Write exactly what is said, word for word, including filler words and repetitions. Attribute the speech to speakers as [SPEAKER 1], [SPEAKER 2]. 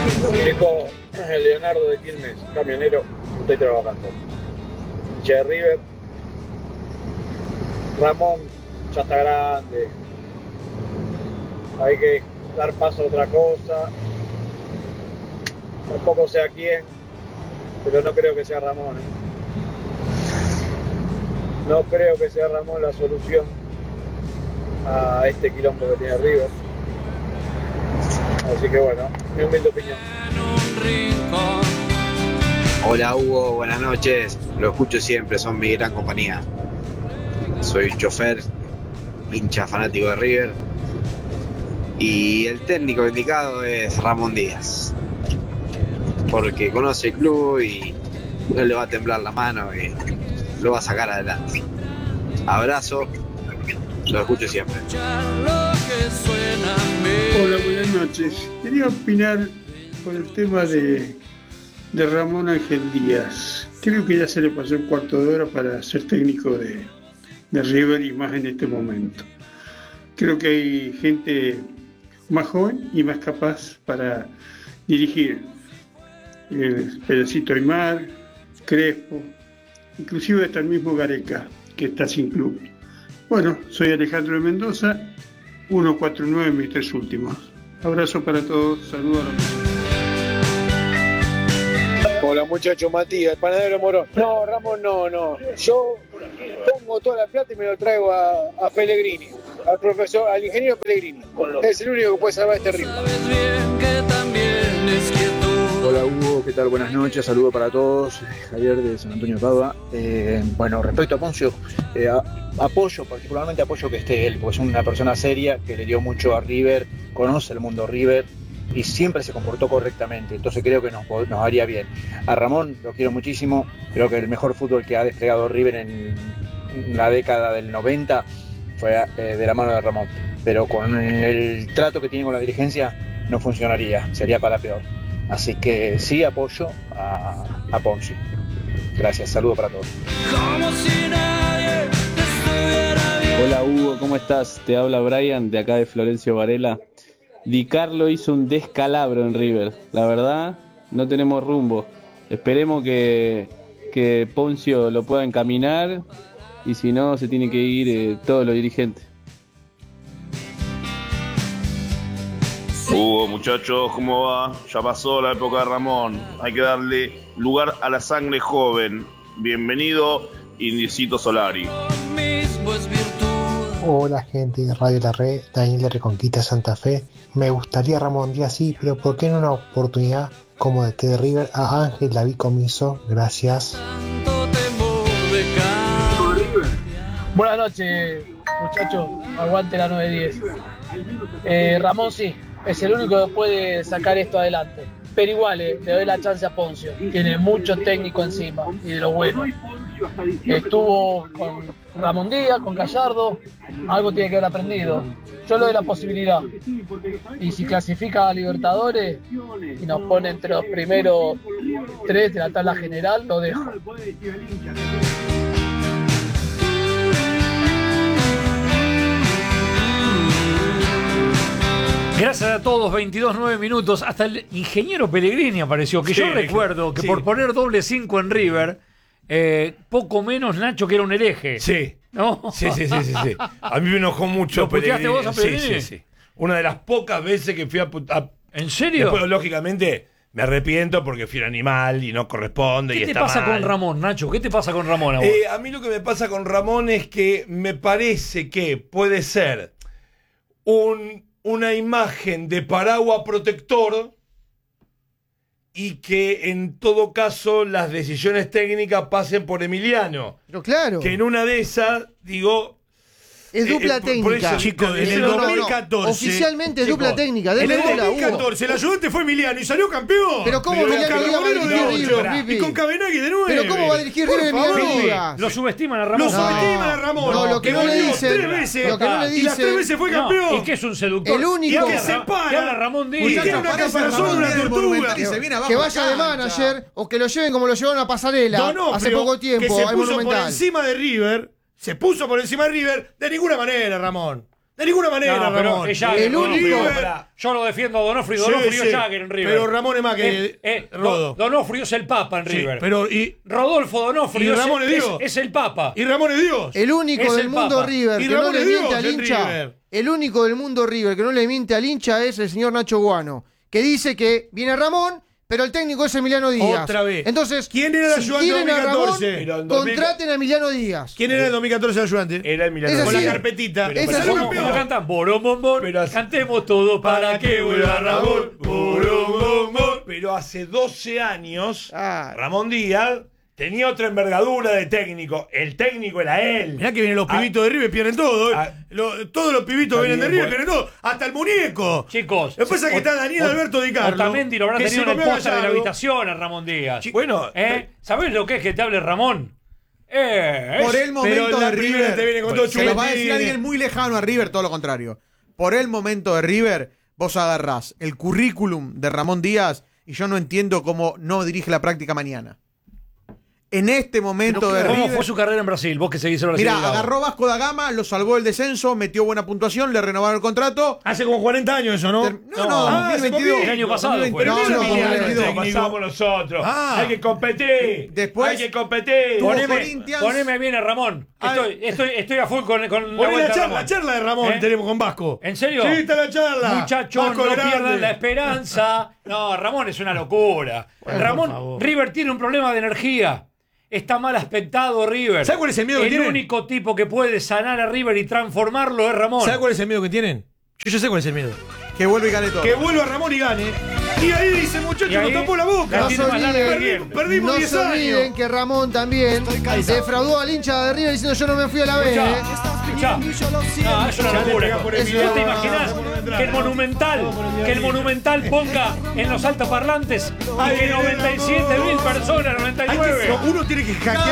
[SPEAKER 1] Dijo el Leonardo de Quilmes, camionero, estoy trabajando. Che, River, Ramón ya está grande, hay que dar paso a otra cosa. Tampoco sé a quién, pero no creo que sea Ramón. ¿eh? No creo que sea Ramón la solución a este quilombo que tiene River. Así que bueno, mi humilde opinión.
[SPEAKER 2] Hola Hugo, buenas noches. Lo escucho siempre, son mi gran compañía. Soy chofer, hincha fanático de River. Y el técnico indicado es Ramón Díaz. Porque conoce el club y no le va a temblar la mano y lo va a sacar adelante. Abrazo, lo escucho siempre.
[SPEAKER 3] Hola, buenas noches. Quería opinar por el tema de, de Ramón Ángel Díaz. Creo que ya se le pasó un cuarto de hora para ser técnico de, de River y más en este momento. Creo que hay gente más joven y más capaz para dirigir. El Pedacito Aymar, Crespo, inclusive hasta el mismo Gareca, que está sin club. Bueno, soy Alejandro de Mendoza, ciento cuarenta y nueve, mis tres últimos. Abrazo para todos, saludos a los...
[SPEAKER 1] Hola muchacho Matías, el panadero Morón. No, Ramón, no, no. Yo pongo toda la plata y me lo traigo a, a Pellegrini, al profesor, al ingeniero Pellegrini. Es el único que puede salvar este ritmo.
[SPEAKER 4] Hola Hugo, ¿qué tal? Buenas noches, saludo para todos, Javier de San Antonio de Padua. Eh, bueno, respecto a Poncio, eh, a, apoyo, particularmente apoyo que esté él, porque es una persona seria que le dio mucho a River, conoce el mundo River y siempre se comportó correctamente, entonces creo que nos, nos haría bien. A Ramón lo quiero muchísimo, creo que el mejor fútbol que ha desplegado River en la década del noventa fue eh, de la mano de Ramón, pero con el trato que tiene con la dirigencia no funcionaría, sería para peor. Así que sí apoyo a, a Ponzi. Gracias, saludo para todos.
[SPEAKER 5] Hola Hugo, ¿cómo estás? Te habla Brian de acá de Florencio Varela. Di Carlo hizo un descalabro en River. La verdad, no tenemos rumbo. Esperemos que, que Poncio lo pueda encaminar y si no, se tiene que ir eh, todos los dirigentes.
[SPEAKER 6] Hugo, muchachos, ¿cómo va? Ya pasó la época de Ramón. Hay que darle lugar a la sangre joven. Bienvenido, Indicito Solari.
[SPEAKER 7] Hola gente de Radio La Red, Daniel de Reconquista Santa Fe. Me gustaría Ramón Díaz, sí, pero ¿por qué no una oportunidad como de T de River a Ángel David Comiso? Gracias.
[SPEAKER 8] Buenas noches, muchachos. Aguante la nueve diez. Eh, Ramón sí, es el único que puede sacar esto adelante. Pero igual, eh, le doy la chance a Poncio. Tiene mucho técnico encima y de lo bueno. Estuvo con Ramón Díaz, con Gallardo. Algo tiene que haber aprendido. Yo le doy la posibilidad. Y si clasifica a Libertadores y nos pone entre los primeros tres de la tabla general, lo dejo.
[SPEAKER 9] Gracias a todos, veintidós, nueve minutos. Hasta el ingeniero Pellegrini apareció, que sí, yo recuerdo que sí, por poner doble cinco en River, eh, poco menos Nacho que era un hereje.
[SPEAKER 10] Sí.
[SPEAKER 9] ¿No?
[SPEAKER 10] Sí, sí, sí, sí, sí. A mí me enojó mucho
[SPEAKER 9] ¿Lo puteaste
[SPEAKER 10] Pellegrini.
[SPEAKER 9] vos a Pellegrini?
[SPEAKER 10] Sí, sí, sí. Una de las pocas veces que fui a... a...
[SPEAKER 9] ¿En serio?
[SPEAKER 10] Después, lógicamente, me arrepiento porque fui un animal y no corresponde y
[SPEAKER 9] ¿Qué te
[SPEAKER 10] está
[SPEAKER 9] pasa
[SPEAKER 10] mal.
[SPEAKER 9] con Ramón, Nacho? ¿Qué te pasa con Ramón a vos?
[SPEAKER 10] Eh, a mí lo que me pasa con Ramón es que me parece que puede ser un... una imagen de paraguas protector y que en todo caso las decisiones técnicas pasen por Emiliano.
[SPEAKER 11] Pero claro.
[SPEAKER 10] Que en una de esas, digo...
[SPEAKER 11] Es dupla
[SPEAKER 10] eh,
[SPEAKER 11] técnica.
[SPEAKER 10] Por eso, chicos, en el
[SPEAKER 11] no, no,
[SPEAKER 10] dos mil catorce...
[SPEAKER 11] no. Oficialmente es
[SPEAKER 10] chicos,
[SPEAKER 11] dupla técnica.
[SPEAKER 10] En el
[SPEAKER 11] bola,
[SPEAKER 10] dos mil catorce
[SPEAKER 11] Hugo.
[SPEAKER 10] el ayudante fue Emiliano y salió campeón.
[SPEAKER 11] Pero ¿cómo
[SPEAKER 10] Pero
[SPEAKER 11] Emiliano iba a dirigir River, Pipi?
[SPEAKER 10] Y con Cabenagui de nuevo.
[SPEAKER 11] Pero ¿cómo va a dirigir River Emiliano Díaz?
[SPEAKER 9] Lo subestiman a Ramón.
[SPEAKER 10] Lo subestiman a Ramón.
[SPEAKER 11] No, lo que no le dicen.
[SPEAKER 10] Tres veces,
[SPEAKER 11] Lo que no le
[SPEAKER 10] y las tres
[SPEAKER 11] dicen.
[SPEAKER 10] veces fue campeón.
[SPEAKER 9] No, ¿y qué es un seductor?
[SPEAKER 11] El único.
[SPEAKER 10] Y que se para.
[SPEAKER 9] ¿Qué habla Ramón Díaz?
[SPEAKER 10] Y tiene una caparazón de una tortuga.
[SPEAKER 11] Que vaya de manager o que lo lleven como lo llevaron a Pasarela
[SPEAKER 10] Donofrio,
[SPEAKER 11] hace poco tiempo.
[SPEAKER 10] Que se
[SPEAKER 11] al
[SPEAKER 10] puso por
[SPEAKER 11] Monumental.
[SPEAKER 10] encima de River. Se puso por encima de River. De ninguna manera, Ramón. De ninguna manera,
[SPEAKER 9] No, pero
[SPEAKER 10] Ramón.
[SPEAKER 9] es Jagger,
[SPEAKER 11] El
[SPEAKER 9] no,
[SPEAKER 11] único-
[SPEAKER 9] no, pará. Yo lo defiendo a Donofrio.
[SPEAKER 10] Sí,
[SPEAKER 9] Donofrio
[SPEAKER 10] sí.
[SPEAKER 9] es Jagger en River.
[SPEAKER 10] Pero Ramón es más que
[SPEAKER 9] Eh, eh,
[SPEAKER 10] Rodo.
[SPEAKER 9] Don- Donofrio es el Papa en
[SPEAKER 10] Sí,
[SPEAKER 9] River.
[SPEAKER 10] pero y,
[SPEAKER 9] Rodolfo Donofrio
[SPEAKER 10] ¿Y Ramón
[SPEAKER 9] es,
[SPEAKER 10] es
[SPEAKER 9] es-
[SPEAKER 10] Dios?
[SPEAKER 9] es el Papa.
[SPEAKER 10] y Ramón es Dios.
[SPEAKER 11] El único
[SPEAKER 9] Es
[SPEAKER 11] del
[SPEAKER 9] el
[SPEAKER 11] mundo
[SPEAKER 9] Papa.
[SPEAKER 11] River
[SPEAKER 10] Y
[SPEAKER 11] que no
[SPEAKER 10] Ramón
[SPEAKER 11] le
[SPEAKER 10] es
[SPEAKER 11] miente
[SPEAKER 10] Dios
[SPEAKER 11] al
[SPEAKER 10] en
[SPEAKER 11] hincha.
[SPEAKER 10] River.
[SPEAKER 11] El único del mundo River que no le miente al hincha es el señor Nacho Guano, que dice que viene Ramón, pero el técnico es Emiliano Díaz.
[SPEAKER 10] Otra vez.
[SPEAKER 11] Entonces,
[SPEAKER 10] ¿Quién era el
[SPEAKER 11] si
[SPEAKER 10] ayudante
[SPEAKER 11] quieren a
[SPEAKER 10] dos mil
[SPEAKER 11] Ramón,
[SPEAKER 10] catorce?
[SPEAKER 6] Pero en dos mil
[SPEAKER 11] contraten a Emiliano Díaz.
[SPEAKER 10] ¿Quién era el dos mil catorce el ayudante?
[SPEAKER 6] Era el Milano.
[SPEAKER 11] Es
[SPEAKER 10] Con
[SPEAKER 11] así.
[SPEAKER 10] la carpetita.
[SPEAKER 11] Es
[SPEAKER 10] Pero
[SPEAKER 11] así.
[SPEAKER 10] ¿cómo
[SPEAKER 9] ¿Cómo,
[SPEAKER 10] peor?
[SPEAKER 9] cómo cantan? Borón, bombón.
[SPEAKER 6] Pero hace-
[SPEAKER 9] Cantemos todo para que vuelva Ramón. Borón, bombón.
[SPEAKER 10] Pero hace doce años,
[SPEAKER 11] Ah.
[SPEAKER 10] Ramón Díaz tenía otra envergadura de técnico. El técnico era él. Mirá que vienen los
[SPEAKER 9] Ah.
[SPEAKER 10] pibitos de River, pierden todo. ¿eh?
[SPEAKER 6] Ah.
[SPEAKER 10] Lo- todos los pibitos
[SPEAKER 6] Está
[SPEAKER 10] vienen de
[SPEAKER 6] bien,
[SPEAKER 10] River,
[SPEAKER 6] bueno.
[SPEAKER 10] pierden todo. Hasta el muñeco.
[SPEAKER 9] Chicos.
[SPEAKER 10] Lo que pasa es que está Daniel Alberto Di Carlo.
[SPEAKER 9] Otamendi lo habrá
[SPEAKER 10] que
[SPEAKER 9] tenido
[SPEAKER 10] se
[SPEAKER 9] en el
[SPEAKER 10] comió a
[SPEAKER 9] póster de la
[SPEAKER 10] Gallardo.
[SPEAKER 9] habitación a Ramón Díaz.
[SPEAKER 10] Chi- Bueno,
[SPEAKER 9] ¿Eh? ¿Sabés lo que es que te hable Ramón? Eh,
[SPEAKER 12] Por
[SPEAKER 9] es-
[SPEAKER 12] el momento
[SPEAKER 10] la
[SPEAKER 12] de
[SPEAKER 10] primera
[SPEAKER 12] River,
[SPEAKER 10] te viene con
[SPEAKER 12] bueno,
[SPEAKER 10] todo
[SPEAKER 12] se lo va a decir
[SPEAKER 10] chupetines.
[SPEAKER 12] alguien muy lejano a River, todo lo contrario. Por el momento de River, vos agarrás el currículum de Ramón Díaz y yo no entiendo cómo no dirige la práctica mañana. En este momento de
[SPEAKER 9] ¿Cómo
[SPEAKER 12] River,
[SPEAKER 9] fue su carrera en Brasil? Vos que seguís en Brasil.
[SPEAKER 12] mirá,
[SPEAKER 9] Gabo.
[SPEAKER 12] agarró Vasco da Gama, lo salvó del descenso, metió buena puntuación, le renovaron el contrato.
[SPEAKER 10] hace como cuarenta años eso, ¿no?
[SPEAKER 12] Ter- no, no,
[SPEAKER 10] Ah,
[SPEAKER 12] dos mil veintidós.
[SPEAKER 10] hace poquito.
[SPEAKER 9] El año pasado fue.
[SPEAKER 10] Pero
[SPEAKER 12] No,
[SPEAKER 10] mira
[SPEAKER 12] no,
[SPEAKER 10] Emiliano,
[SPEAKER 12] dos mil veintidós.
[SPEAKER 10] técnico.
[SPEAKER 6] Pasamos nosotros.
[SPEAKER 10] Ah.
[SPEAKER 6] Hay que competir.
[SPEAKER 12] Después-
[SPEAKER 6] Hay que competir.
[SPEAKER 12] Tuvo
[SPEAKER 9] Poneme,
[SPEAKER 12] Corinthians.
[SPEAKER 9] poneme bien a Ramón. Estoy, estoy, estoy a full con, con la
[SPEAKER 10] Poné la
[SPEAKER 9] vuelta de
[SPEAKER 10] charla,
[SPEAKER 9] Ramón.
[SPEAKER 10] la charla de Ramón
[SPEAKER 9] ¿Eh?
[SPEAKER 10] tenemos con Vasco.
[SPEAKER 9] ¿En serio?
[SPEAKER 10] Sí, está la charla.
[SPEAKER 9] Muchachos,
[SPEAKER 10] Vasco
[SPEAKER 9] no
[SPEAKER 10] grande.
[SPEAKER 9] pierdan la esperanza. No, Ramón es una locura.
[SPEAKER 10] Bueno,
[SPEAKER 9] Ramón,
[SPEAKER 10] por favor.
[SPEAKER 9] River tiene un problema de energía. Está mal aspectado River.
[SPEAKER 10] ¿Sabe cuál es el miedo que
[SPEAKER 9] El
[SPEAKER 10] tienen?
[SPEAKER 9] único tipo que puede sanar a River y transformarlo es Ramón.
[SPEAKER 10] ¿Sabe cuál es el miedo que tienen? Yo ya sé cuál es el miedo.
[SPEAKER 12] Que vuelve y gane todo.
[SPEAKER 10] Que vuelva Ramón y gane. Y ahí dice, muchachos,
[SPEAKER 9] Y ahí-
[SPEAKER 10] nos tapó la boca.
[SPEAKER 9] la
[SPEAKER 11] No
[SPEAKER 9] tiene
[SPEAKER 11] se
[SPEAKER 9] más larga que
[SPEAKER 11] olviden,
[SPEAKER 9] bien.
[SPEAKER 10] Perdimos
[SPEAKER 11] no
[SPEAKER 10] diez
[SPEAKER 11] se olviden
[SPEAKER 10] años.
[SPEAKER 11] que Ramón también defraudó al hincha de River diciendo yo no me fui a la B.
[SPEAKER 9] Escuchá,
[SPEAKER 11] ¿eh?
[SPEAKER 9] escuchá. No, es una
[SPEAKER 10] Ya le
[SPEAKER 9] locura.
[SPEAKER 10] pega por el
[SPEAKER 9] ¿Vos
[SPEAKER 10] video.
[SPEAKER 9] te imaginás que el Monumental, que el Monumental ponga en los altaparlantes y que noventa y siete mil personas, noventa y nueve?
[SPEAKER 10] Hay que- uno tiene que hackear.